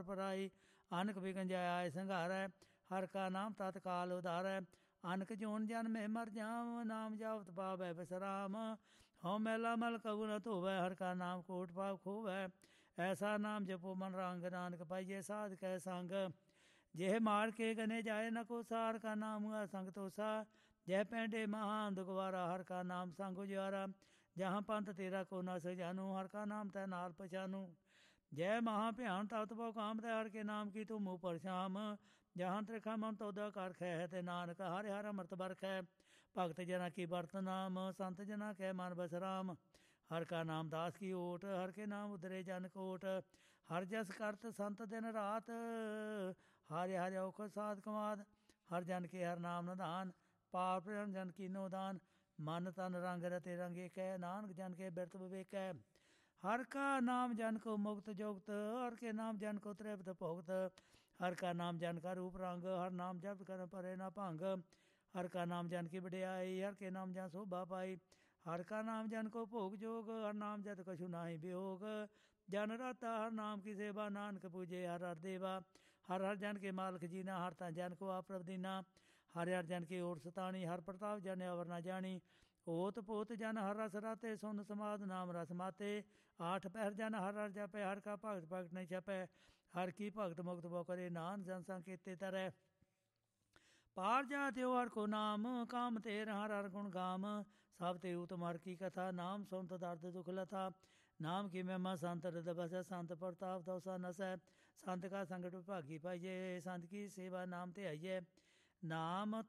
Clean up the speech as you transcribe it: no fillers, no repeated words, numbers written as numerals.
ਪਰਾਈ। ਅਨਕ begin ਜੈ ਆਏ ਸੰਘਾਰੈ, ਹਰ ਕਾ ਨਾਮ ਤਤਕਾਲ ਉਧਾਰੈ। ਅਨਕ ਜੋਨ ਜਨਮੇ ਮਰ ਜਾਮ, ਨਾਮ ਜਾਵਤ ਪਾਵੈ ਬਿਸਰਾਮ। ਹਉ ਮੈਲਾ ਮਲ ਕਬੂ ਨ ਧੋਵੈ, ਹਰ ਕਾ ਨਾਮ ਕੋਟ ਪਾਪ ਖੋਵੈ। ਐਸਾ ਨਾਮ ਜਪੋ ਮਨ ਰੰਗ, ਨਾਨਕ ਪਾਈਏ ਸਾਧ ਕੈ ਸੰਗ। जेह मार के गने जाए न को सार का नाम हुआ संग तोसा। जय पैंडे महान दुखवारा, हर का नाम संग उजियारा। जहाँ पंथ तेरा को न सजानू, हर का नाम तै नाल पहचानू। जय महा भयान तत बहु काम, तै हर के नाम की तुम ऊपर श्याम। जहाँ त्रिखा मन तोदा कर खे, ते नानक हर हर अमृत बरखै। भगत जना की बरत नाम, संत जना कै मन बसराम। हर का नाम दास की ओट, हर के नाम उधरे जन कोट। हर जस करत संत दिन रात, हर हर औख साध कमाद। हर जन के हर नाम निधान, पाप जन की नो दान। मन तन रंग रते रंगे कै, नानक जन के बिरत विवेकै। हर का नाम जन को मुक्त जुगत, हर के नाम जन को त्रिपत भुगत। हर का नाम जन का रूप रंग, हर नाम जप कर परे न भंग। हर का नाम जन की वड्याई, हर के नाम जन शोभा पाई। हर का नाम जन को भोग जोग, हर नाम जत कछु नाहि वियोग। जन राता हर नाम की सेवा, नानक पूजे हर हर देवा। हर हर जन के मालक जीना, हर ता जन को आप प्रभ दीना। हर हर जन की ओर सतानी, हर प्रताप जन अवर न जानी। ओत पोत जन हर रस राते, सुन समाध नाम रस माते। आठ पहर जन हर हर जपे, हर का भगत भगत नहीं छपै। हर की भगत मुक्त बो करे, नान जन संकेते तरै। पार जाते हर को नाम, काम तेर हर हर गुण गाम। सब ते उत्तम हर की कथा, नाम सुनत दर्द दुख लथा। नाम की महिमा संत हृदय बसै, संत प्रताप तौसा नसै। संत का संगत विभागी पाइये, संत की सेवा नाम ते आइये। नाम